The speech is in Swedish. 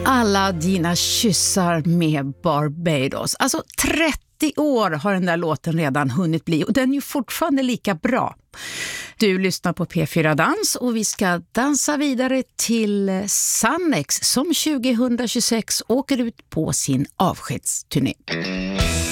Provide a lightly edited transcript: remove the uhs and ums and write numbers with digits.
Alla dina kyssar med Barbados. Alltså 30 år har den där låten redan hunnit bli och den är ju fortfarande lika bra. Du lyssnar på P4 Dans och vi ska dansa vidare till Sannex som 2026 åker ut på sin avskedsturné.